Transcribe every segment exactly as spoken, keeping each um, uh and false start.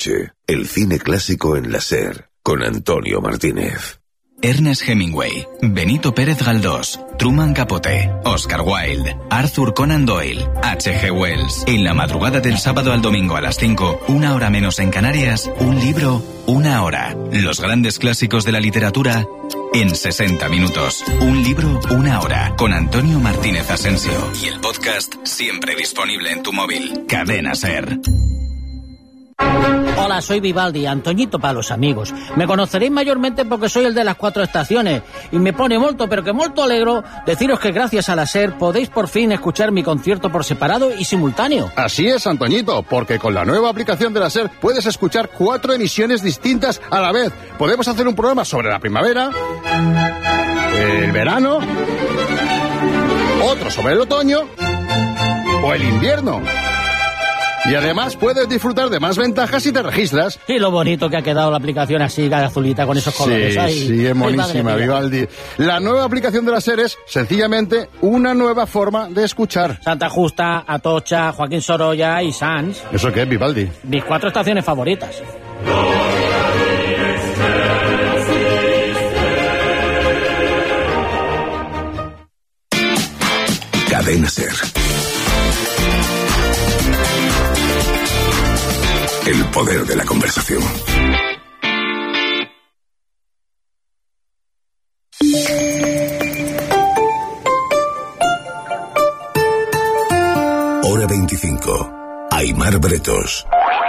noche, el cine clásico en la SER, con Antonio Martínez. Ernest Hemingway, Benito Pérez Galdós, Truman Capote, Oscar Wilde, Arthur Conan Doyle, H G Wells. En la madrugada del sábado al domingo a las cinco, una hora menos en Canarias, un libro, una hora. Los grandes clásicos de la literatura en sesenta minutos. Un libro, una hora. Con Antonio Martínez Asensio. Y el podcast siempre disponible en tu móvil. Cadena SER. Hola, soy Vivaldi, Antoñito para los amigos. Me conoceréis mayormente porque soy el de las cuatro estaciones y me pone molto, pero que molto alegro deciros que gracias a la SER podéis por fin escuchar mi concierto por separado y simultáneo. Así es, Antoñito, porque con la nueva aplicación de la SER puedes escuchar cuatro emisiones distintas a la vez. Podemos hacer un programa sobre la primavera, el verano, otro sobre el otoño o el invierno. Y además puedes disfrutar de más ventajas si te registras. Y lo bonito que ha quedado la aplicación así, azulita, con esos colores. Sí, Ay, sí, es monísima, Vivaldi. La nueva aplicación de la SER es, sencillamente, una nueva forma de escuchar. Santa Justa, Atocha, Joaquín Sorolla y Sanz. ¿Eso qué es, Vivaldi? Mis cuatro estaciones favoritas. Cadena SER. El poder de la conversación. Hora veinticinco. Aimar Bretos.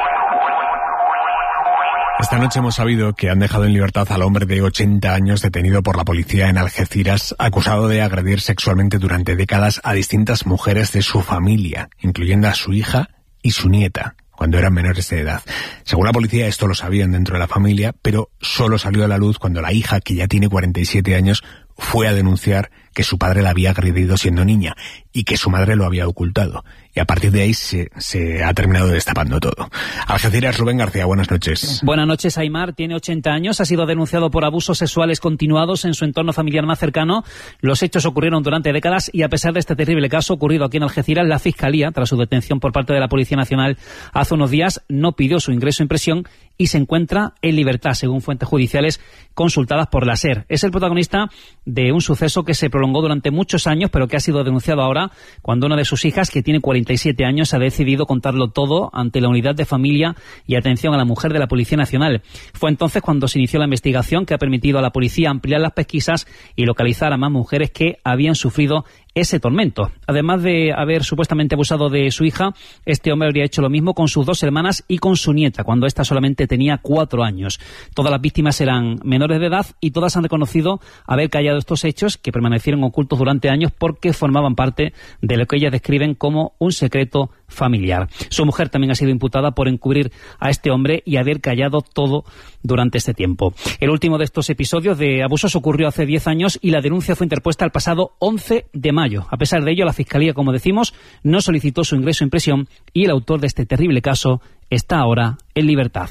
Esta noche hemos sabido que han dejado en libertad al hombre de ochenta años detenido por la policía en Algeciras, acusado de agredir sexualmente durante décadas a distintas mujeres de su familia, incluyendo a su hija y su nieta, cuando eran menores de edad. Según la policía, esto lo sabían dentro de la familia, pero solo salió a la luz cuando la hija, que ya tiene cuarenta y siete años, fue a denunciar que su padre la había agredido siendo niña y que su madre lo había ocultado. Y a partir de ahí se, se ha terminado destapando todo. Algeciras, Rubén García, buenas noches. Buenas noches, Aimar. Tiene ochenta años, ha sido denunciado por abusos sexuales continuados en su entorno familiar más cercano. Los hechos ocurrieron durante décadas y a pesar de este terrible caso ocurrido aquí en Algeciras, la Fiscalía, tras su detención por parte de la Policía Nacional hace unos días, no pidió su ingreso en prisión y se encuentra en libertad, según fuentes judiciales consultadas por la SER. Es el protagonista de un suceso que se prolongó durante muchos años, pero que ha sido denunciado ahora cuando una de sus hijas, que tiene cuarenta y siete años, ha decidido contarlo todo ante la Unidad de Familia y Atención a la Mujer de la Policía Nacional. Fue entonces cuando se inició la investigación que ha permitido a la policía ampliar las pesquisas y localizar a más mujeres que habían sufrido ese tormento. Además de haber supuestamente abusado de su hija, este hombre habría hecho lo mismo con sus dos hermanas y con su nieta, cuando ésta solamente tenía cuatro años. Todas las víctimas eran menores de edad y todas han reconocido haber callado estos hechos que permanecieron ocultos durante años porque formaban parte de lo que ellas describen como un secreto familiar. Su mujer también ha sido imputada por encubrir a este hombre y haber callado todo durante este tiempo. El último de estos episodios de abusos ocurrió hace diez años y la denuncia fue interpuesta el pasado once de mayo. A pesar de ello, la Fiscalía, como decimos, no solicitó su ingreso en prisión y el autor de este terrible caso está ahora en libertad.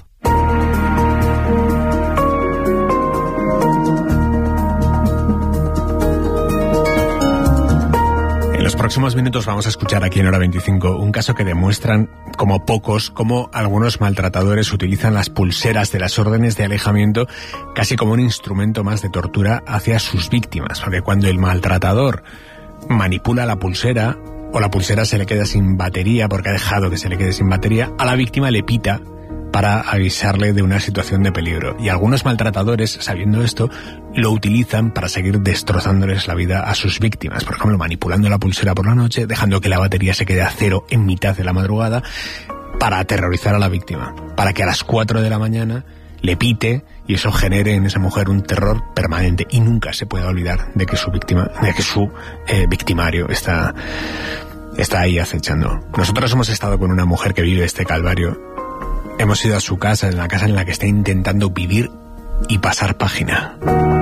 En los próximos minutos vamos a escuchar aquí en Hora veinticinco un caso que demuestran, como pocos, cómo algunos maltratadores utilizan las pulseras de las órdenes de alejamiento casi como un instrumento más de tortura hacia sus víctimas. Porque cuando el maltratador manipula la pulsera o la pulsera se le queda sin batería porque ha dejado que se le quede sin batería, a la víctima le pita para avisarle de una situación de peligro. Y algunos maltratadores, sabiendo esto, lo utilizan para seguir destrozándoles la vida a sus víctimas. Por ejemplo, manipulando la pulsera por la noche, dejando que la batería se quede a cero en mitad de la madrugada, para aterrorizar a la víctima, para que a las cuatro de la mañana le pite y eso genere en esa mujer un terror permanente y nunca se pueda olvidar de que su víctima, de que su eh, victimario está, está ahí acechando. Nosotros hemos estado con una mujer que vive este calvario. Hemos ido a su casa, en la casa en la que está intentando vivir y pasar página.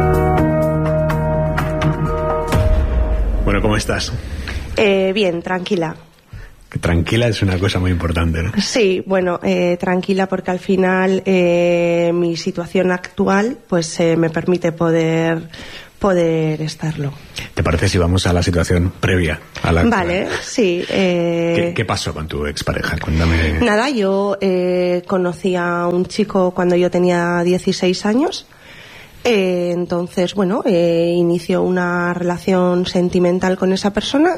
Bueno, ¿cómo estás? Eh, bien, tranquila. Tranquila es una cosa muy importante, ¿no? Sí, bueno, eh, tranquila porque al final eh, mi situación actual pues eh, me permite poder poder estarlo. ¿Te parece si vamos a la situación previa a la Vale, sí. Eh... ¿Qué, ¿Qué pasó con tu expareja? Cuéntame. Nada, yo eh, conocí a un chico cuando yo tenía dieciséis años. Eh, entonces, bueno, eh, inició una relación sentimental con esa persona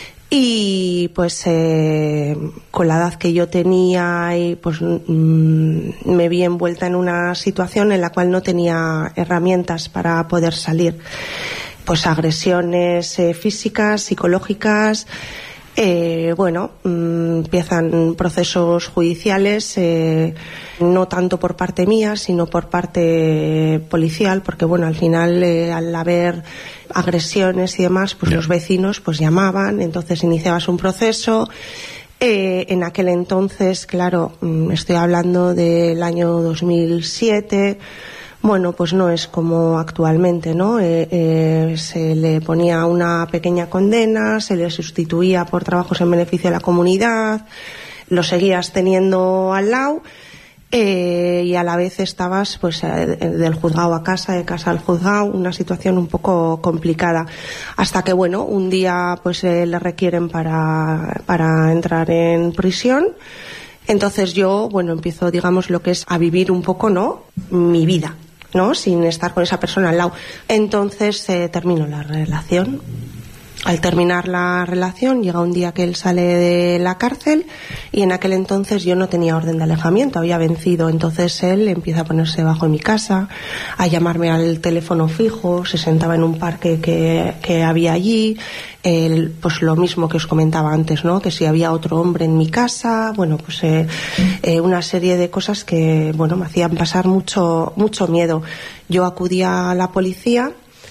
y pues eh, con la edad que yo tenía y pues mm, me vi envuelta en una situación en la cual no tenía herramientas para poder salir. Pues agresiones eh, físicas, psicológicas. Eh, bueno, mmm, empiezan procesos judiciales, eh, no tanto por parte mía, sino por parte policial, porque bueno, al final, eh, al haber agresiones y demás, pues yeah. los vecinos pues llamaban, entonces iniciabas un proceso. Eh, en aquel entonces, claro, mmm, estoy hablando del año dos mil siete. Bueno, pues no es como actualmente, ¿no? Eh, eh, se le ponía una pequeña condena, se le sustituía por trabajos en beneficio de la comunidad, lo seguías teniendo al lado eh, y a la vez estabas pues eh, del juzgado a casa, de casa al juzgado, una situación un poco complicada. Hasta que, bueno, un día pues eh, le requieren para, para entrar en prisión. Entonces yo, bueno, empiezo, digamos, lo que es a vivir un poco, ¿no?, mi vida, ¿no?, sin estar con esa persona al lado. Entonces eh, termino la relación. Al terminar la relación, llega un día que él sale de la cárcel y en aquel entonces yo no tenía orden de alejamiento, había vencido. Entonces él empieza a ponerse debajo de mi casa, a llamarme al teléfono fijo, se sentaba en un parque que, que había allí. El, pues lo mismo que os comentaba antes, ¿no?, que si había otro hombre en mi casa, bueno, pues eh, eh, una serie de cosas que, bueno, me hacían pasar mucho, mucho miedo. Yo acudía a la policía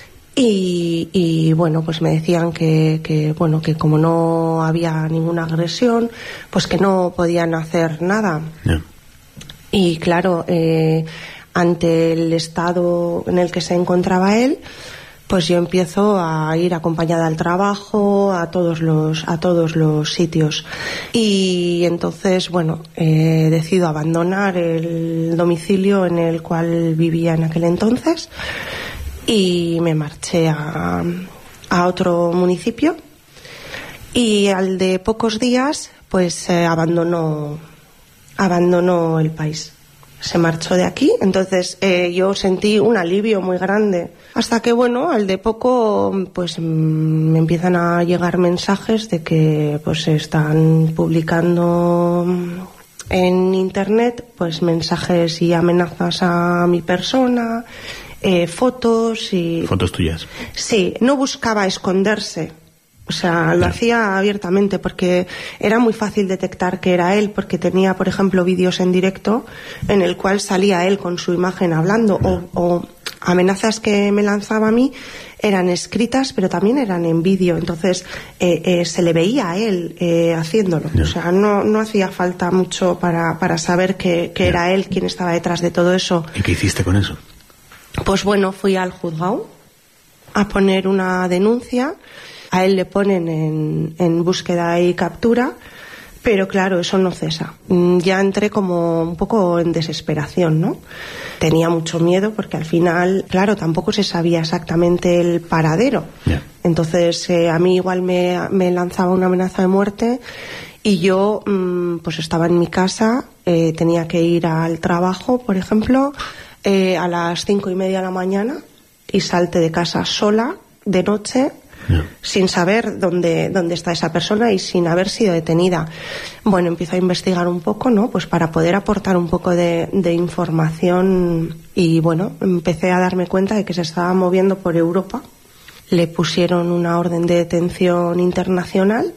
y, y bueno, pues me decían que, que, bueno, que como no había ninguna agresión, pues que no podían hacer nada. Yeah. Y claro, eh, ante el estado en el que se encontraba él, pues yo empiezo a ir acompañada al trabajo, a todos los, a todos los sitios. Y entonces, bueno, eh, decido abandonar el domicilio en el cual vivía en aquel entonces y me marché a, a otro municipio. Y al de pocos días, pues eh, abandonó, abandonó el país. Se marchó de aquí, entonces eh, yo sentí un alivio muy grande. Hasta que, bueno, al de poco, pues me empiezan a llegar mensajes de que pues se están publicando en internet pues mensajes y amenazas a mi persona, eh, fotos y... ¿Fotos tuyas? Sí, no buscaba esconderse. O sea, lo hacía abiertamente porque era muy fácil detectar que era él, porque tenía, por ejemplo, vídeos en directo en el cual salía él con su imagen hablando, o, o amenazas que me lanzaba a mí eran escritas, pero también eran en vídeo. Entonces eh, eh, se le veía a él eh, haciéndolo. O sea, no, no hacía falta mucho para, para saber que, que era él quien estaba detrás de todo eso. ¿Y qué hiciste con eso? Pues bueno, fui al juzgado a poner una denuncia. A él le ponen en, en búsqueda y captura, pero claro, eso no cesa. Ya entré como un poco en desesperación, ¿no? Tenía mucho miedo porque al final, claro, tampoco se sabía exactamente el paradero. Yeah. Entonces, eh, a mí igual me, me lanzaba una amenaza de muerte y yo mmm, pues estaba en mi casa, eh, tenía que ir al trabajo, por ejemplo, eh, a las cinco y media de la mañana y salte de casa sola, de noche, Yeah. sin saber dónde, dónde está esa persona y sin haber sido detenida. Bueno, empiezo a investigar un poco, ¿no?, pues para poder aportar un poco de, de información y bueno, empecé a darme cuenta de que se estaba moviendo por Europa. Le pusieron una orden de detención internacional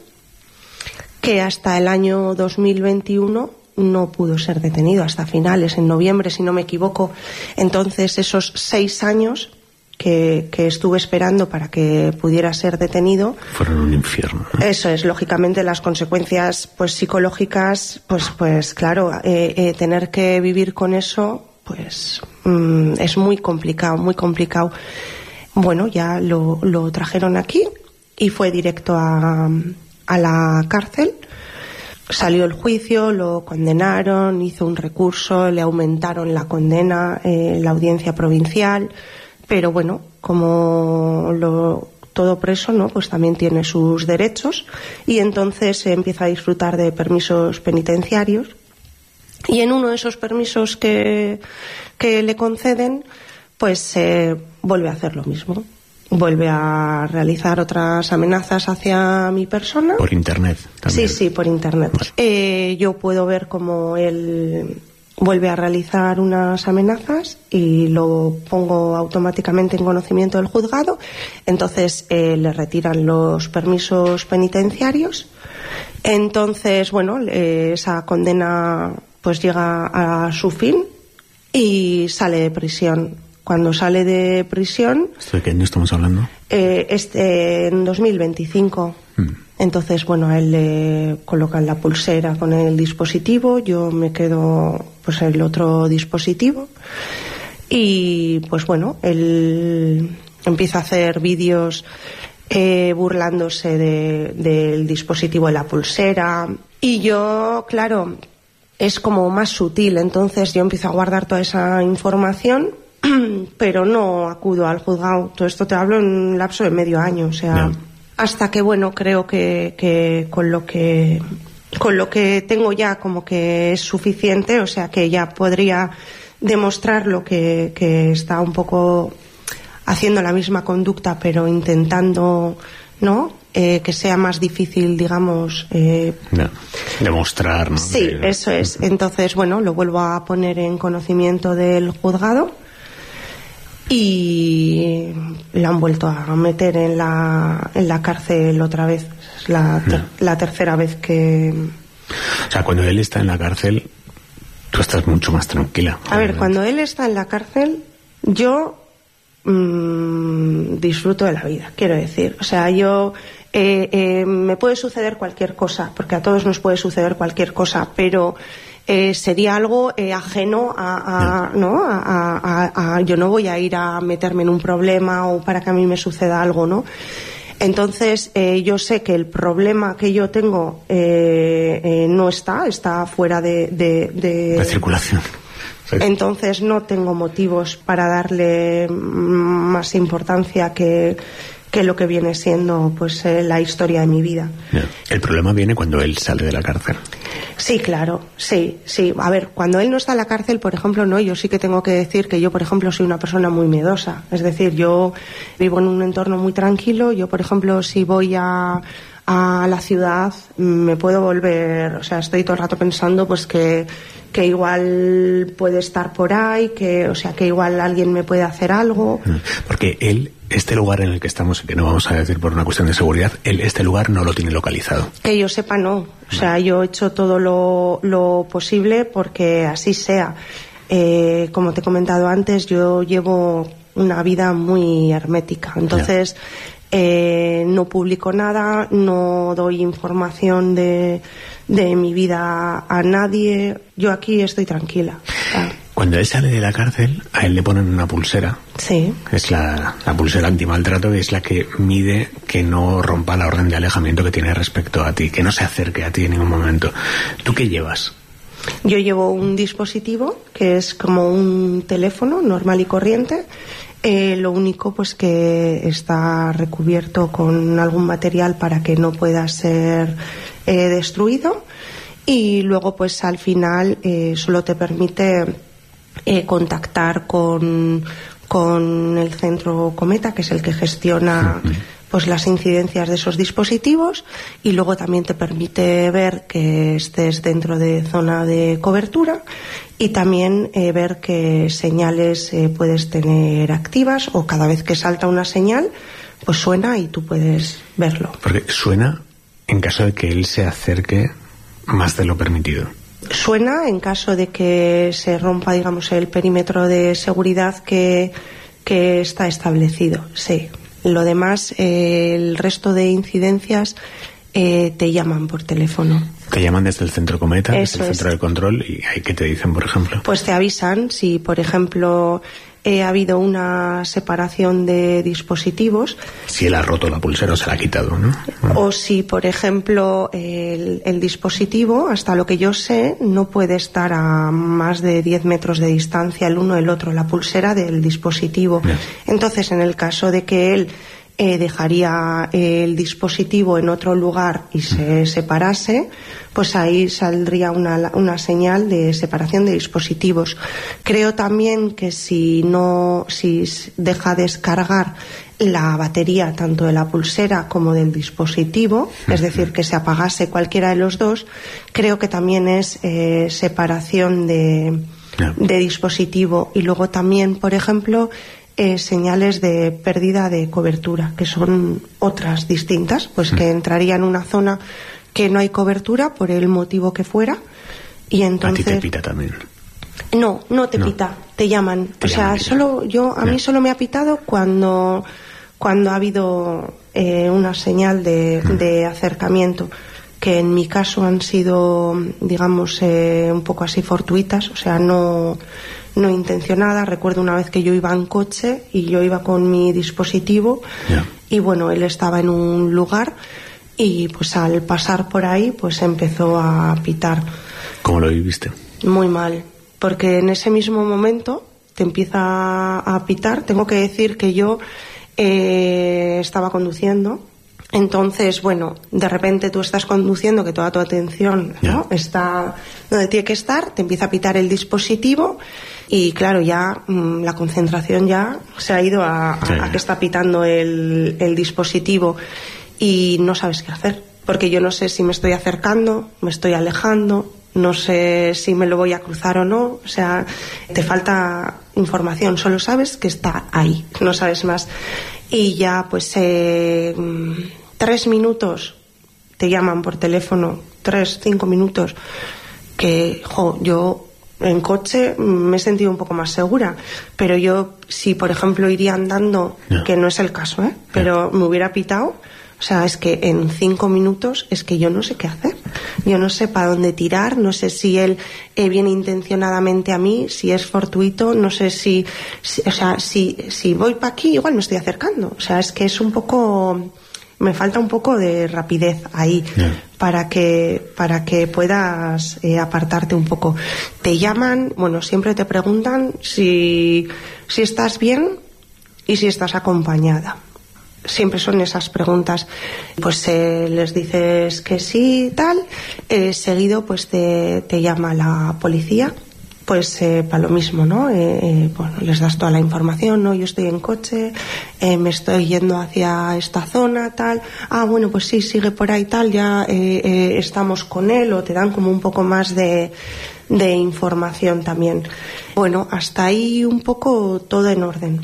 que hasta el año dos mil veintiuno no pudo ser detenido, hasta finales, en noviembre, si no me equivoco. Entonces, esos seis años Que, que estuve esperando para que pudiera ser detenido fueron un infierno, ¿no? Eso es, lógicamente las consecuencias pues psicológicas, pues pues claro, eh, eh, tener que vivir con eso pues mm, es muy complicado, muy complicado. Bueno, ya lo, lo trajeron aquí y fue directo a, a la cárcel. Salió el juicio, lo condenaron, hizo un recurso, le aumentaron la condena, eh, la audiencia provincial. pero bueno, como lo, todo preso, ¿no? Pues también tiene sus derechos y entonces se empieza a disfrutar de permisos penitenciarios. Y en uno de esos permisos que, que le conceden, pues eh, vuelve a hacer lo mismo. Vuelve a realizar otras amenazas hacia mi persona. Por internet también. Sí, sí, por internet. Vale. Eh, yo puedo ver cómo él vuelve a realizar unas amenazas y lo pongo automáticamente en conocimiento del juzgado. Entonces eh, le retiran los permisos penitenciarios. Entonces, bueno, eh, esa condena pues llega a su fin y sale de prisión. Cuando sale de prisión... ¿De qué año estamos hablando? Eh, este, en dos mil veinticinco. Hmm. Entonces, bueno, a él le colocan la pulsera con el dispositivo, yo me quedo pues el otro dispositivo y pues bueno, él empieza a hacer vídeos eh, burlándose de, del dispositivo de la pulsera y yo, claro, es como más sutil, entonces yo empiezo a guardar toda esa información pero no acudo al juzgado. Todo esto te hablo en un lapso de medio año, o sea, no. Hasta que, bueno, creo que, que con lo que con lo que tengo ya como que es suficiente, o sea, que ya podría demostrar lo que, que está un poco haciendo la misma conducta, pero intentando, ¿no? Eh, que sea más difícil, digamos... Eh, no. Demostrar, ¿no? Sí, de... eso es. Entonces, bueno, lo vuelvo a poner en conocimiento del juzgado y la han vuelto a meter en la, en la cárcel otra vez. Es la, ter- no. la tercera vez que... O sea, cuando él está en la cárcel, tú estás mucho más tranquila. A ver, cuando él está en la cárcel, yo mmm, disfruto de la vida, quiero decir. O sea, yo... Eh, eh, me puede suceder cualquier cosa, porque a todos nos puede suceder cualquier cosa, pero... Eh, sería algo eh, ajeno a, a, ¿no? A, a, a, yo no voy a ir a meterme en un problema o para que a mí me suceda algo, ¿no? Entonces eh, yo sé que el problema que yo tengo eh, eh, no está, está fuera de, de, de... de circulación. Sí. Entonces no tengo motivos para darle más importancia que que lo que viene siendo pues eh, la historia de mi vida. Yeah. El problema viene cuando él sale de la cárcel. Sí, claro, sí, sí. A ver, cuando él no está en la cárcel, por ejemplo, no, yo sí que tengo que decir que yo, por ejemplo, soy una persona muy miedosa. Es decir, yo vivo en un entorno muy tranquilo. Yo, por ejemplo, si voy a a la ciudad me puedo volver, o sea, estoy todo el rato pensando pues que que igual puede estar por ahí, que, o sea, que igual alguien me puede hacer algo. Porque él, este lugar en el que estamos, que no vamos a decir por una cuestión de seguridad, él este lugar no lo tiene localizado. Que yo sepa, no. O sea, yo he hecho todo lo, lo posible porque así sea. Eh, como te he comentado antes, yo llevo una vida muy hermética. Entonces, eh, no publico nada, no doy información de... de mi vida a nadie. Yo aquí estoy tranquila. Ah. Cuando él sale de la cárcel, a él le ponen una pulsera. Sí. Es la, la pulsera antimaltrato, que es la que mide que no rompa la orden de alejamiento que tiene respecto a ti, que no se acerque a ti en ningún momento. ¿Tú qué llevas? Yo llevo un dispositivo que es como un teléfono normal y corriente. Eh, lo único pues que está recubierto con algún material para que no pueda ser eh, destruido, y luego pues al final eh, solo te permite eh, contactar con, con el centro Cometa, que es el que gestiona pues las incidencias de esos dispositivos, y luego también te permite ver que estés dentro de zona de cobertura y también eh, ver qué señales eh, puedes tener activas, o cada vez que salta una señal pues suena y tú puedes verlo. Porque suena en caso de que él se acerque más de lo permitido. Suena en caso de que se rompa, digamos, el perímetro de seguridad que, que está establecido, sí. Lo demás, eh, el resto de incidencias eh, te llaman por teléfono. Te llaman desde el centro Cometa, Eso desde el centro es. de control, y ahí que te dicen, por ejemplo. Pues te avisan si, por ejemplo, eh, ha habido una separación de dispositivos. Si él ha roto la pulsera o se la ha quitado, ¿no? O si, por ejemplo, el, el dispositivo, hasta lo que yo sé, no puede estar a más de diez metros de distancia el uno del otro, la pulsera del dispositivo. Bien. Entonces, en el caso de que él eh, dejaría el dispositivo en otro lugar y se separase, pues ahí saldría una, una señal de separación de dispositivos. Creo también que si no, si deja descargar la batería tanto de la pulsera como del dispositivo, es decir, que se apagase cualquiera de los dos, creo que también es eh, separación de, de dispositivo. Y luego también, por ejemplo, Eh, señales de pérdida de cobertura, que son otras distintas, pues que entraría en una zona que no hay cobertura por el motivo que fuera, y entonces... ¿A ti te pita también? No, no te no. pita, te llaman. Te o sea, llaman, solo yo, a yeah. mí solo me ha pitado cuando, cuando ha habido eh, una señal de, mm. de acercamiento, que en mi caso han sido, digamos, eh, un poco así fortuitas, o sea, no... no intencionada. Recuerdo una vez que yo iba en coche y yo iba con mi dispositivo yeah. y bueno, él estaba en un lugar y pues al pasar por ahí pues empezó a pitar. ¿Cómo lo viviste? Muy mal, porque en ese mismo momento te empieza a pitar. Tengo que decir que yo eh, estaba conduciendo. Entonces, bueno, de repente tú estás conduciendo, que toda tu atención, ¿no? Yeah. está donde tiene que estar, te empieza a pitar el dispositivo y claro, ya mmm, la concentración ya se ha ido a, a, sí. a que está pitando el, el dispositivo y no sabes qué hacer, porque yo no sé si me estoy acercando, me estoy alejando, no sé si me lo voy a cruzar o no, o sea, te falta información, solo sabes que está ahí, no sabes más. Y ya pues eh, tres minutos te llaman por teléfono, tres, cinco minutos, que jo, yo en coche me he sentido un poco más segura, pero yo si por ejemplo iría andando, yeah. que no es el caso, ¿eh? pero yeah. me hubiera pitado. O sea, es que en cinco minutos es que yo no sé qué hacer. Yo no sé para dónde tirar, no sé si él eh, viene intencionadamente a mí, si es fortuito, no sé si... si o sea, si, si voy para aquí, igual me estoy acercando. O sea, es que es un poco... Me falta un poco de rapidez ahí yeah. para que para que puedas eh, apartarte un poco. Te llaman, bueno, siempre te preguntan si, si estás bien y si estás acompañada. Siempre son esas preguntas. Pues eh, les dices que sí, tal, eh, seguido pues te, te llama la policía, pues eh, para lo mismo, ¿no? Eh, eh, bueno, les das toda la información, ¿no? Yo estoy en coche, eh, me estoy yendo hacia esta zona, tal. Ah, bueno, pues sí, sigue por ahí, tal, ya eh, eh, estamos con él, o te dan como un poco más de, de información también. Bueno, hasta ahí un poco todo en orden.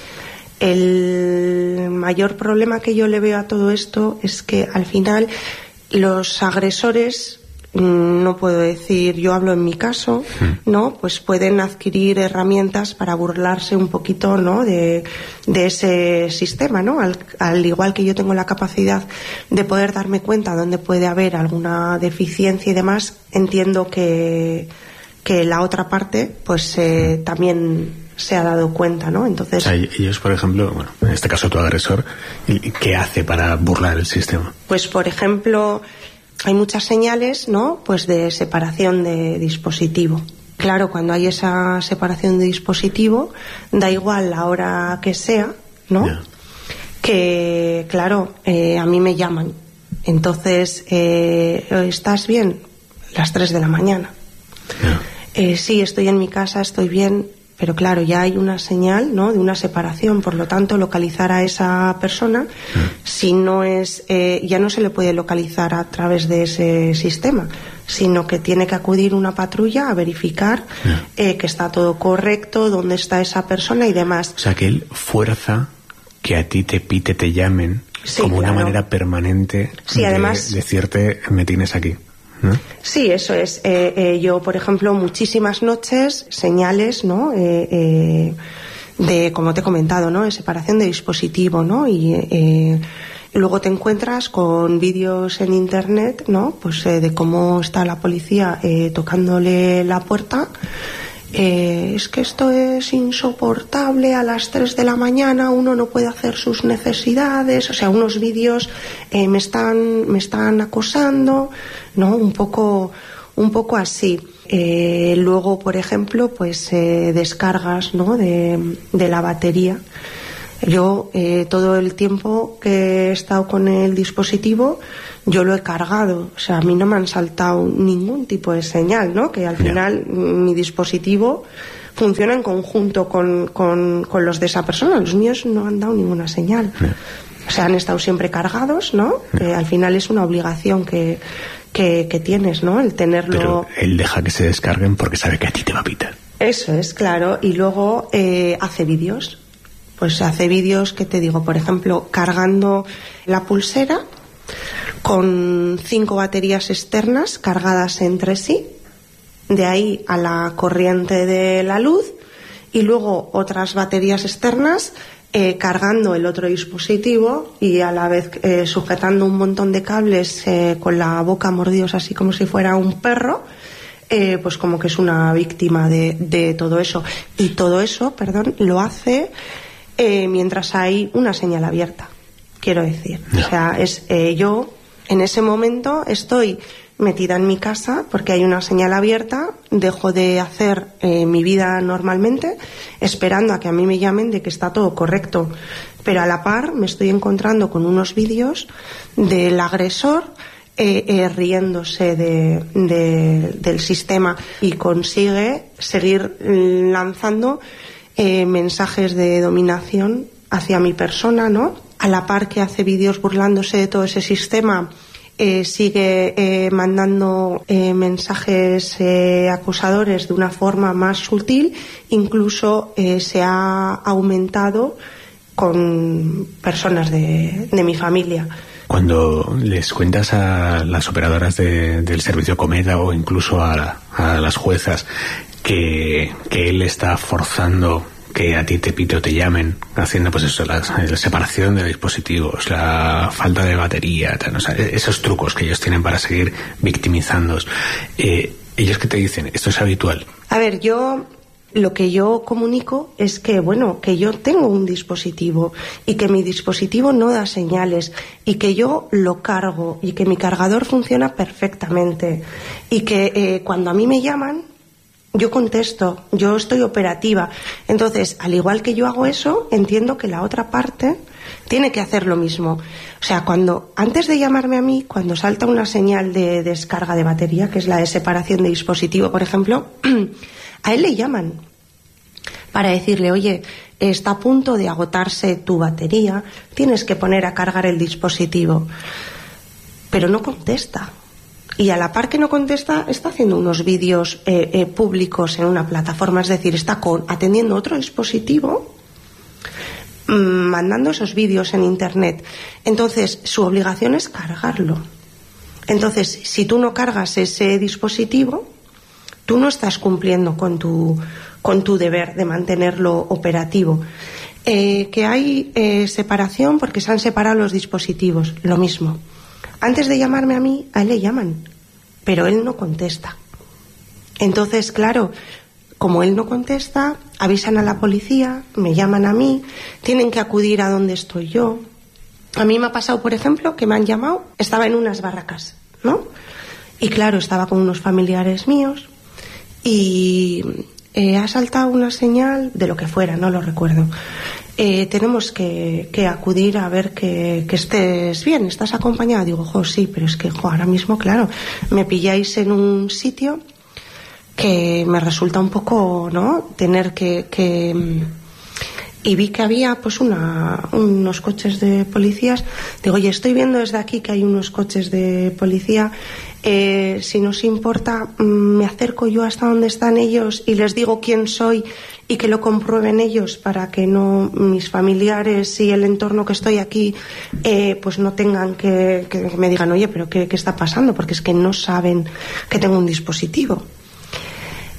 El mayor problema que yo le veo a todo esto es que al final los agresores, no puedo decir, yo hablo en mi caso, ¿no? Pues pueden adquirir herramientas para burlarse un poquito, ¿no? De, de ese sistema, ¿no? Al, al igual que yo tengo la capacidad de poder darme cuenta dónde puede haber alguna deficiencia y demás, entiendo que, que la otra parte, pues eh, también se ha dado cuenta, ¿no? Entonces, o sea, ellos, por ejemplo, bueno, en este caso tu agresor, ¿qué hace para burlar el sistema? Pues, por ejemplo, hay muchas señales, ¿no? Pues de separación de dispositivo. Claro, cuando hay esa separación de dispositivo, da igual la hora que sea, ¿no? Yeah. Que, claro, eh, a mí me llaman. Entonces, eh, ¿estás bien? Las tres de la mañana. Yeah. Eh, sí, estoy en mi casa, estoy bien. Pero claro, ya hay una señal, ¿no? De una separación, por lo tanto, localizar a esa persona, mm. si no es, eh, ya no se le puede localizar a través de ese sistema, sino que tiene que acudir una patrulla a verificar mm. eh, que está todo correcto, dónde está esa persona y demás. O sea, que él fuerza que a ti te pite, te llamen, sí, como claro. una manera permanente sí, de además, decirte, me tienes aquí. ¿No? Sí, eso es. Eh, eh, yo, por ejemplo, muchísimas noches, señales, ¿no? Eh, eh, de, como te he comentado, ¿no? De separación de dispositivo, ¿no? Y eh, luego te encuentras con vídeos en internet, ¿no? Pues eh, de cómo está la policía eh, tocándole la puerta eh, es que esto es insoportable, a las tres de la mañana uno no puede hacer sus necesidades, o sea, unos vídeos eh, me están me están acosando, ¿no? Un poco un poco así. Eh, luego, por ejemplo, pues eh, descargas, ¿no? de, de la batería. Yo eh, todo el tiempo que he estado con el dispositivo yo lo he cargado, o sea, a mí no me han saltado ningún tipo de señal, ¿no? Que al final yeah. mi dispositivo funciona en conjunto con, con, con los de esa persona. Los míos no han dado ninguna señal. Yeah. O sea, han estado siempre cargados, ¿no? Yeah. Que al final es una obligación que, que, que tienes, ¿no? El tenerlo... Pero él deja que se descarguen porque sabe que a ti te va a pitar. Eso es, claro. Y luego eh, hace vídeos. Pues hace vídeos, que te digo, por ejemplo, cargando la pulsera con cinco baterías externas cargadas entre sí, de ahí a la corriente de la luz, y luego otras baterías externas eh, cargando el otro dispositivo y a la vez eh, sujetando un montón de cables eh, con la boca mordidos así como si fuera un perro. Eh, pues como que es una víctima de, de todo eso. Y todo eso, perdón, lo hace... Eh, mientras hay una señal abierta, quiero decir. No. O sea, es eh, yo en ese momento estoy metida en mi casa porque hay una señal abierta, dejo de hacer eh, mi vida normalmente, esperando a que a mí me llamen de que está todo correcto. Pero a la par me estoy encontrando con unos vídeos del agresor eh, eh, riéndose de, de, del sistema, y consigue seguir lanzando Eh, mensajes de dominación hacia mi persona, ¿no? A la par que hace vídeos burlándose de todo ese sistema, eh, sigue eh, mandando eh, mensajes eh, acusadores de una forma más sutil, incluso eh, se ha aumentado con personas de, de mi familia. Cuando les cuentas a las operadoras de, del servicio Comeda o incluso a, a las juezas que, que él está forzando que a ti te pite o te llamen, haciendo pues eso, la, la separación de dispositivos, la falta de batería, tal, o sea, esos trucos que ellos tienen para seguir victimizándoos, eh, ellos que te dicen, ¿esto es habitual? A ver, yo lo que yo comunico es que, bueno, que yo tengo un dispositivo y que mi dispositivo no da señales y que yo lo cargo y que mi cargador funciona perfectamente y que eh, cuando a mí me llaman yo contesto, yo estoy operativa. Entonces, al igual que yo hago eso, entiendo que la otra parte tiene que hacer lo mismo. O sea, cuando antes de llamarme a mí, cuando salta una señal de descarga de batería, que es la de separación de dispositivo, por ejemplo, a él le llaman para decirle, oye, está a punto de agotarse tu batería, tienes que poner a cargar el dispositivo. Pero no contesta. Y a la par que no contesta, está haciendo unos vídeos eh, eh, públicos en una plataforma, es decir, está con, atendiendo otro dispositivo, mmm, mandando esos vídeos en internet. Entonces, su obligación es cargarlo. Entonces, si tú no cargas ese dispositivo, tú no estás cumpliendo con tu, con tu deber de mantenerlo operativo. Eh, que hay eh, separación porque se han separado los dispositivos, lo mismo. Antes de llamarme a mí, a él le llaman, pero él no contesta. Entonces, claro, como él no contesta, avisan a la policía, me llaman a mí, tienen que acudir a donde estoy yo. A mí me ha pasado, por ejemplo, que me han llamado, estaba en unas barracas, ¿no? Y claro, estaba con unos familiares míos y eh, ha saltado una señal de lo que fuera, no lo recuerdo. Eh, tenemos que, que acudir a ver que, que estés bien, ¿estás acompañada? Digo, jo, sí, pero es que, jo, ahora mismo, claro, me pilláis en un sitio que me resulta un poco, ¿no?, tener que... que y vi que había pues una, unos coches de policías. Digo, oye, estoy viendo desde aquí que hay unos coches de policía, eh, si nos importa, me acerco yo hasta donde están ellos y les digo quién soy y que lo comprueben ellos para que no mis familiares y el entorno que estoy aquí eh, pues no tengan que, que me digan, oye, pero ¿qué, qué está pasando? Porque es que no saben que tengo un dispositivo.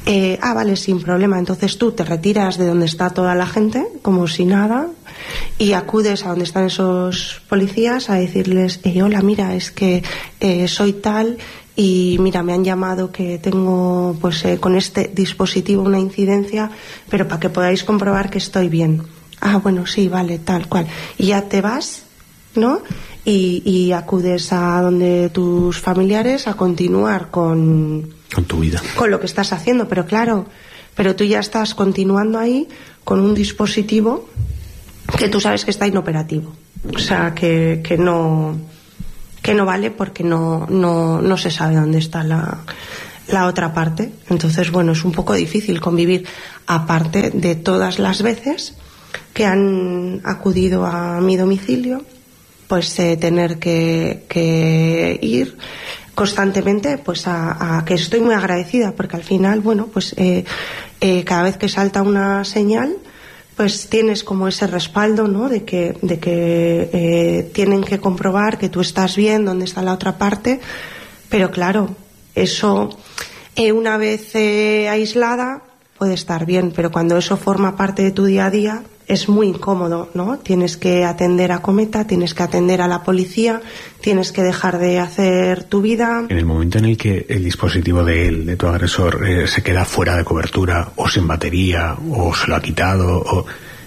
Eh, ah, vale, sin problema. Entonces tú te retiras de donde está toda la gente, como si nada, y acudes a donde están esos policías a decirles, eh, hola, mira, es que eh, soy tal y mira, me han llamado que tengo pues eh, con este dispositivo una incidencia, pero para que podáis comprobar que estoy bien. Ah, bueno, sí, vale, tal cual. Y ya te vas, ¿no? Y, y acudes a donde tus familiares a continuar con... Con tu vida. Con lo que estás haciendo, pero claro, pero tú ya estás continuando ahí con un dispositivo que tú sabes que está inoperativo. O sea, que, que no que no vale porque no, no, no se sabe dónde está la, la otra parte. Entonces, bueno, es un poco difícil convivir, aparte de todas las veces que han acudido a mi domicilio, pues eh, tener que, que ir constantemente, pues a, a que estoy muy agradecida, porque al final, bueno, pues eh, eh, cada vez que salta una señal, pues tienes como ese respaldo, ¿no? De que, de que eh, tienen que comprobar que tú estás bien, dónde está la otra parte, pero claro, eso eh, una vez eh, aislada puede estar bien, pero cuando eso forma parte de tu día a día es muy incómodo, ¿no? Tienes que atender a Cometa, tienes que atender a la policía, tienes que dejar de hacer tu vida. En el momento en el que el dispositivo de él, de tu agresor, eh, se queda fuera de cobertura, o sin batería, o se lo ha quitado, o...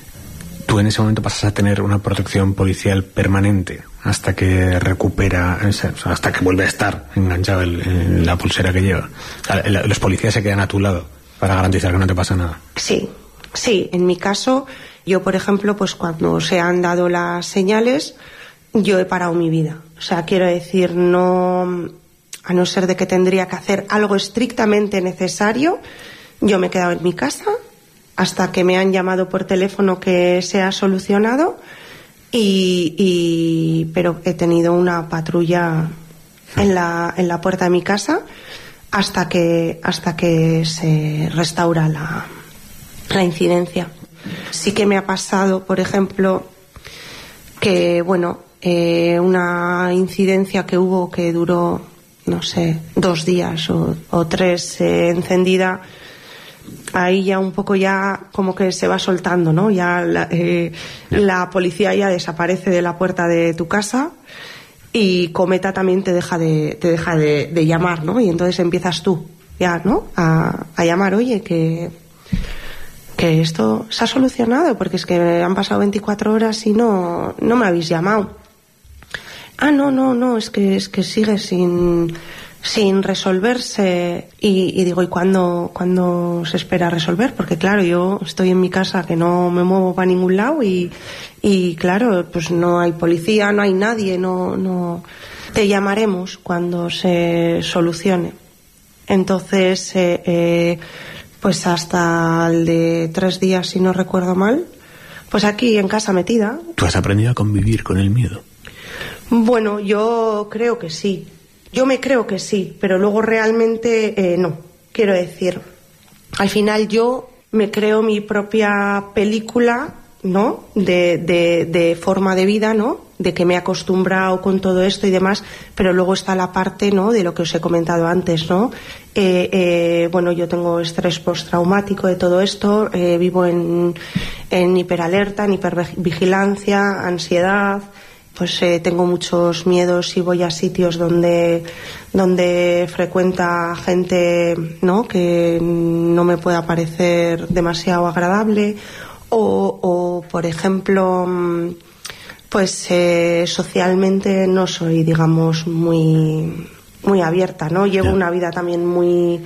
tú en ese momento pasas a tener una protección policial permanente hasta que recupera, hasta que vuelve a estar enganchado en, en la pulsera que lleva. Los policías se quedan a tu lado para garantizar que no te pasa nada. Sí, sí, en mi caso, yo por ejemplo, pues cuando se han dado las señales, yo he parado mi vida. O sea, quiero decir, no, a no ser de que tendría que hacer algo estrictamente necesario, yo me he quedado en mi casa hasta que me han llamado por teléfono que se ha solucionado, y, y pero he tenido una patrulla en la, en la puerta de mi casa hasta que, hasta que se restaura la, la incidencia. Sí que me ha pasado, por ejemplo, que, bueno, eh, una incidencia que hubo que duró, no sé, dos días o, o tres eh, encendida, ahí ya un poco ya como que se va soltando, ¿no? Ya la, eh, la policía ya desaparece de la puerta de tu casa y Cometa también te deja de, te deja de, de llamar, ¿no? Y entonces empiezas tú ya, ¿no? A, a llamar, oye, que... que esto se ha solucionado, porque es que han pasado veinticuatro horas y no, no me habéis llamado. Ah, no, no, no, es que, es que sigue sin, sin resolverse. Y, y digo, ¿y cuándo, cuándo se espera resolver? Porque claro, yo estoy en mi casa que no me muevo para ningún lado y, y claro, pues no hay policía, no hay nadie, no, no. Te llamaremos cuando se solucione. Entonces, eh, eh, pues hasta el de tres días, si no recuerdo mal, pues aquí en casa metida. ¿Tú has aprendido a convivir con el miedo? Bueno, yo creo que sí. Yo me creo que sí, pero luego realmente eh, no. Quiero decir, al final yo me creo mi propia película, ¿no? De, de, de forma de vida, ¿no? De que me he acostumbrado con todo esto y demás, pero luego está la parte, ¿no? De lo que os he comentado antes, ¿no? Eh, eh, bueno, yo tengo estrés postraumático de todo esto, eh, vivo en, en hiperalerta, en hipervigilancia, ansiedad, pues eh, tengo muchos miedos y voy a sitios donde, donde frecuenta gente, ¿no? Que no me pueda parecer demasiado agradable, o, o por ejemplo, pues eh, socialmente no soy, digamos, muy muy abierta, ¿no? Llevo una vida también muy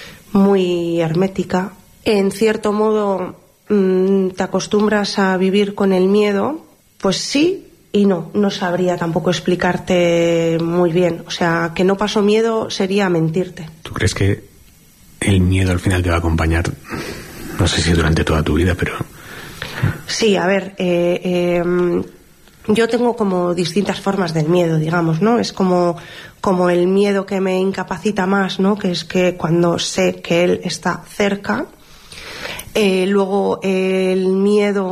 muy hermética. En cierto modo, mmm, te acostumbras a vivir con el miedo, pues sí y no. No sabría tampoco explicarte muy bien. O sea, que no paso miedo sería mentirte. ¿Tú crees que el miedo al final te va a acompañar, no sé si durante toda tu vida, pero... Sí, a ver, eh, eh, yo tengo como distintas formas del miedo, digamos, ¿no? Es como, como el miedo que me incapacita más, ¿no? Que es que cuando sé que él está cerca. Eh, luego eh, el miedo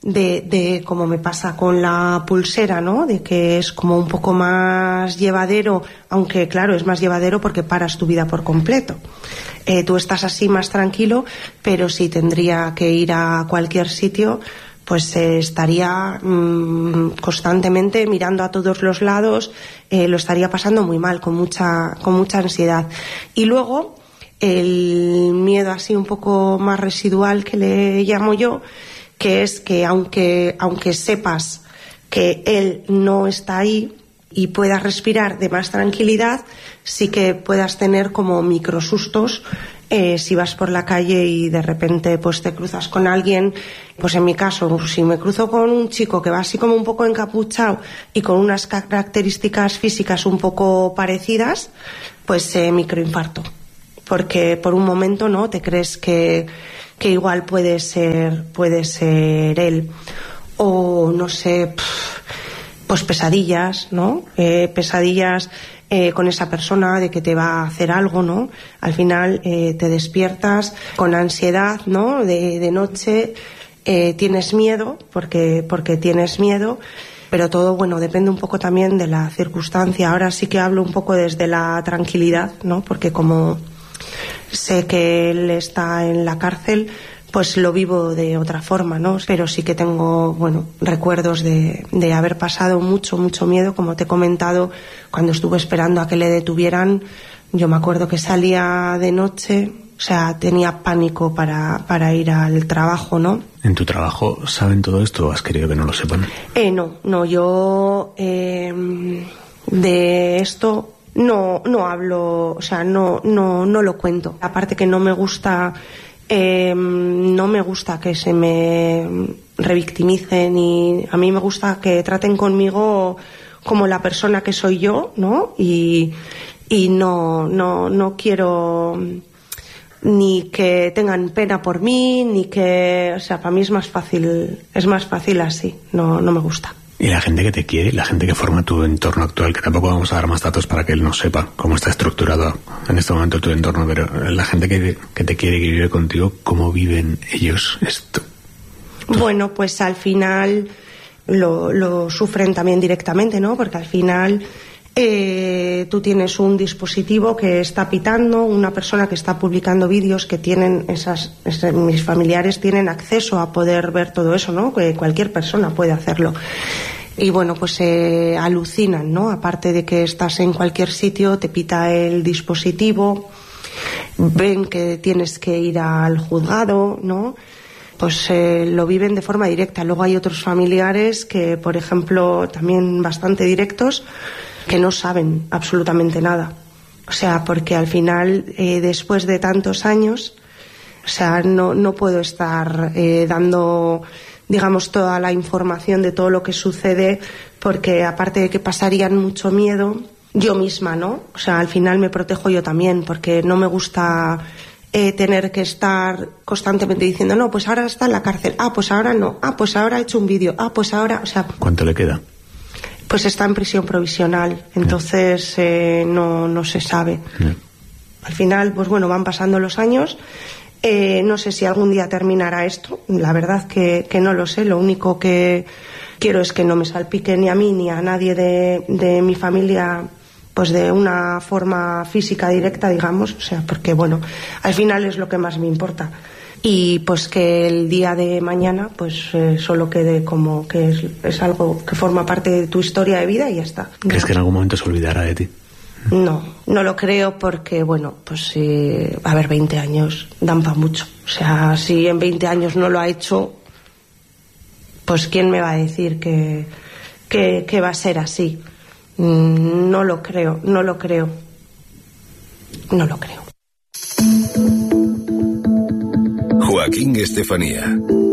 de, de como me pasa con la pulsera, ¿no? De que es como un poco más llevadero, aunque claro, es más llevadero porque paras tu vida por completo. Eh, tú estás así más tranquilo, pero si tendría que ir a cualquier sitio, pues eh, estaría mmm, constantemente mirando a todos los lados, eh, lo estaría pasando muy mal, con mucha, con mucha ansiedad. Y luego, el miedo así un poco más residual que le llamo yo, que es que aunque, aunque sepas que él no está ahí y puedas respirar de más tranquilidad, sí que puedas tener como microsustos eh, si vas por la calle y de repente pues te cruzas con alguien. Pues en mi caso, si me cruzo con un chico que va así como un poco encapuchado y con unas características físicas un poco parecidas, pues eh, microinfarto, porque por un momento no te crees que que igual puede ser puede ser él, o no sé, pues pesadillas, ¿no? Eh, pesadillas eh, con esa persona de que te va a hacer algo, ¿no? Al final eh, te despiertas con ansiedad, ¿no? De, de noche eh, tienes miedo porque porque tienes miedo, pero todo, bueno, depende un poco también de la circunstancia. Ahora sí que hablo un poco desde la tranquilidad, ¿no? Porque como sé que él está en la cárcel, pues lo vivo de otra forma, ¿no? Pero sí que tengo, bueno, recuerdos de, de haber pasado mucho, mucho miedo. Como te he comentado, cuando estuve esperando a que le detuvieran, yo me acuerdo que salía de noche, o sea, tenía pánico para, para ir al trabajo, ¿no? ¿En tu trabajo saben todo esto o has querido que no lo sepan? Eh, no, no, yo eh, de esto no, no hablo, o sea, no, no, no lo cuento. Aparte que no me gusta, eh, no me gusta que se me revictimicen, y a mí me gusta que traten conmigo como la persona que soy yo, ¿no? Y, y no, no, no quiero ni que tengan pena por mí, ni que, o sea, para mí es más fácil, es más fácil así, no, no me gusta. Y la gente que te quiere, la gente que forma tu entorno actual, que tampoco vamos a dar más datos para que él no sepa cómo está estructurado en este momento tu entorno, pero la gente que, que te quiere, que vive contigo, ¿cómo viven ellos esto? Bueno, pues al final lo, lo sufren también directamente, ¿no? Porque al final eh, tú tienes un dispositivo que está pitando, una persona que está publicando vídeos que tienen esas, esas, mis familiares tienen acceso a poder ver todo eso, ¿no? Que cualquier persona puede hacerlo. Y bueno, pues eh, alucinan, ¿no? Aparte de que estás en cualquier sitio, te pita el dispositivo, ven que tienes que ir al juzgado, ¿no? Pues eh, lo viven de forma directa. Luego hay otros familiares que, por ejemplo, también bastante directos, que no saben absolutamente nada. O sea, porque al final, eh, después de tantos años, o sea, no, no puedo estar eh, dando, digamos, toda la información de todo lo que sucede, porque aparte de que pasarían mucho miedo, yo misma, ¿no? O sea, al final me protejo yo también, porque no me gusta eh, tener que estar constantemente diciendo, no, pues ahora está en la cárcel, ah, pues ahora no, ah, pues ahora ha hecho un vídeo, ah, pues ahora, o sea... ¿Cuánto le queda? Pues está en prisión provisional, entonces eh, no, no se sabe. Yeah. Al final, pues bueno, van pasando los años. Eh, no sé si algún día terminará esto, la verdad que, que no lo sé. Lo único que quiero es que no me salpique ni a mí ni a nadie de, de mi familia, pues de una forma física directa, digamos, o sea, porque bueno, al final es lo que más me importa. Y pues que el día de mañana pues eh, solo quede como que es, es algo que forma parte de tu historia de vida y ya está. ¿Crees no. que en algún momento se olvidará de ti? No, no lo creo, porque bueno, pues eh, a ver, veinte años dan para mucho. O sea, si en veinte años no lo ha hecho, pues ¿quién me va a decir que, que, que va a ser así? Mm, no lo creo, no lo creo. No lo creo. Joaquín Estefanía.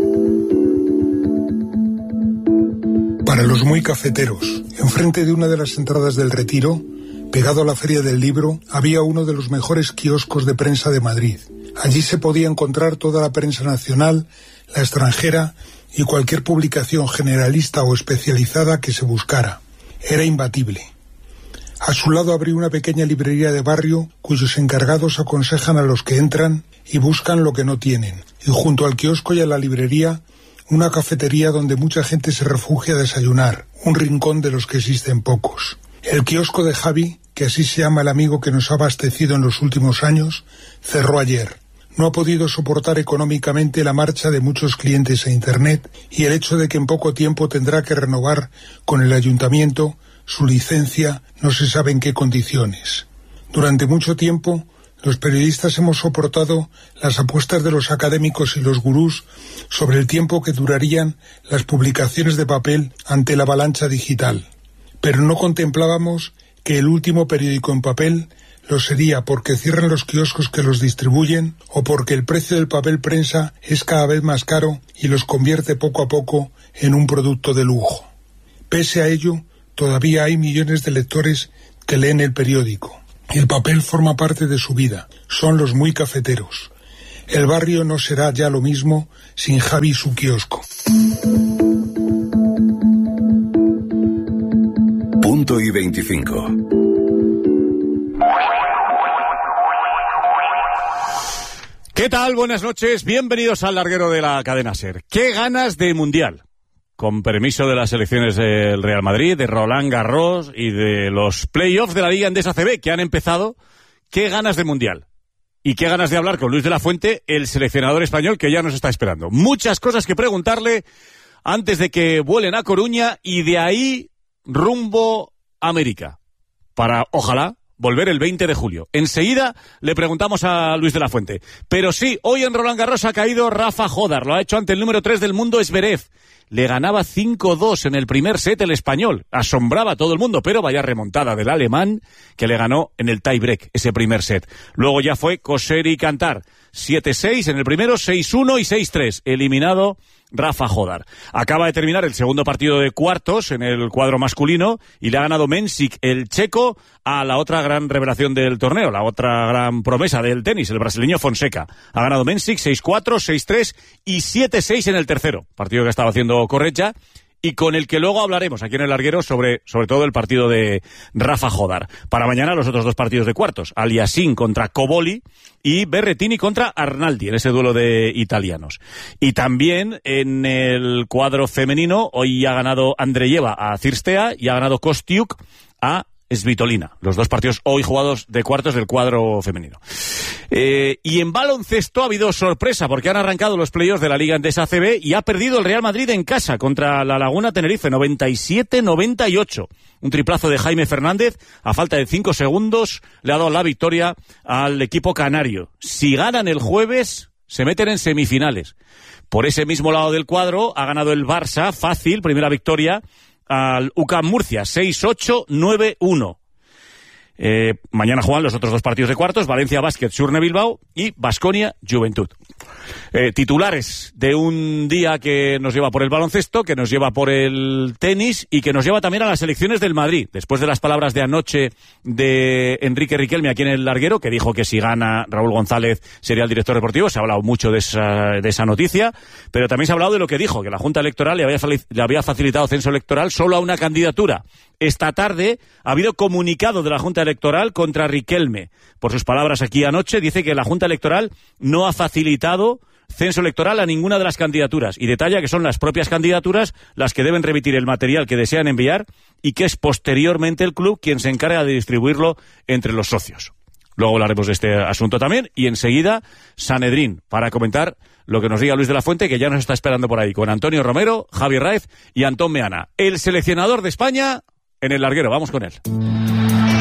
Para los muy cafeteros, enfrente de una de las entradas del Retiro, pegado a la Feria del Libro, había uno de los mejores kioscos de prensa de Madrid. Allí se podía encontrar toda la prensa nacional, la extranjera y cualquier publicación generalista o especializada que se buscara. Era imbatible. A su lado abrió una pequeña librería de barrio cuyos encargados aconsejan a los que entran y buscan lo que no tienen. Y junto al kiosco y a la librería, una cafetería donde mucha gente se refugia a desayunar, un rincón de los que existen pocos. El kiosco de Javi, que así se llama el amigo que nos ha abastecido en los últimos años, cerró ayer. No ha podido soportar económicamente la marcha de muchos clientes a Internet y el hecho de que en poco tiempo tendrá que renovar con el ayuntamiento su licencia, no se sabe en qué condiciones. Durante mucho tiempo, los periodistas hemos soportado las apuestas de los académicos y los gurús sobre el tiempo que durarían las publicaciones de papel ante la avalancha digital. Pero no contemplábamos que el último periódico en papel lo sería porque cierran los kioscos que los distribuyen o porque el precio del papel prensa es cada vez más caro y los convierte poco a poco en un producto de lujo. Pese a ello, todavía hay millones de lectores que leen el periódico. El papel forma parte de su vida, son los muy cafeteros. El barrio no será ya lo mismo sin Javi y su kiosco. Punto y veinticinco. ¿Qué tal? Buenas noches, bienvenidos al larguero de la cadena SER. ¡Qué ganas de Mundial! Con permiso de las selecciones del Real Madrid, de Roland Garros y de los playoffs de la Liga Endesa C B que han empezado. ¡Qué ganas de Mundial! Y qué ganas de hablar con Luis de la Fuente, el seleccionador español que ya nos está esperando. Muchas cosas que preguntarle antes de que vuelen a Coruña y de ahí rumbo a América. Para, ojalá, volver el veinte de julio. Enseguida le preguntamos a Luis de la Fuente. Pero sí, hoy en Roland Garros ha caído Rafa Jódar. Lo ha hecho ante el número tres del mundo, Zverev. Le ganaba cinco dos en el primer set el español. Asombraba a todo el mundo, pero vaya remontada del alemán que le ganó en el tie-break ese primer set. Luego ya fue coser y cantar. siete seis en el primero, seis uno y seis tres. Eliminado Rafa Jódar. Acaba de terminar el segundo partido de cuartos en el cuadro masculino y le ha ganado Mensik, el checo, a la otra gran revelación del torneo, la otra gran promesa del tenis, el brasileño Fonseca. Ha ganado Mensik seis cuatro, seis tres y siete seis en el tercero. Partido que estaba haciendo Correia y con el que luego hablaremos aquí en el larguero sobre, sobre todo el partido de Rafa Jódar. Para mañana los otros dos partidos de cuartos, Aliassime contra Coboli y Berrettini contra Arnaldi en ese duelo de italianos. Y también en el cuadro femenino, hoy ha ganado Andreyeva a Cirstea y ha ganado Kostiuk a Svitolina. Los dos partidos hoy jugados de cuartos del cuadro femenino. Eh, y en baloncesto ha habido sorpresa porque han arrancado los playoffs de la Liga Endesa C B y ha perdido el Real Madrid en casa contra la Laguna Tenerife, noventa y siete noventa y ocho. Un triplazo de Jaime Fernández, a falta de cinco segundos, le ha dado la victoria al equipo canario. Si ganan el jueves, se meten en semifinales. Por ese mismo lado del cuadro ha ganado el Barça, fácil, primera victoria, al U C A M Murcia, seis ocho nueve uno. Eh, mañana juegan los otros dos partidos de cuartos, Valencia Basket, Surne Bilbao y Baskonia Juventud. Eh, titulares de un día que nos lleva por el baloncesto, que nos lleva por el tenis y que nos lleva también a las elecciones del Madrid. Después de las palabras de anoche de Enrique Riquelme aquí en el larguero, que dijo que si gana Raúl González sería el director deportivo, se ha hablado mucho de esa, de esa noticia, pero también se ha hablado de lo que dijo, que la Junta Electoral le había, le había facilitado censo electoral solo a una candidatura. Esta tarde ha habido comunicado de la Junta Electoral contra Riquelme. Por sus palabras aquí anoche, dice que la Junta Electoral no ha facilitado censo electoral a ninguna de las candidaturas y detalla que son las propias candidaturas las que deben remitir el material que desean enviar y que es posteriormente el club quien se encarga de distribuirlo entre los socios. Luego hablaremos de este asunto también y enseguida Sanedrín para comentar lo que nos diga Luis de la Fuente, que ya nos está esperando por ahí con Antonio Romero, Javi Raez y Antón Meana. El seleccionador de España en el larguero, vamos con él.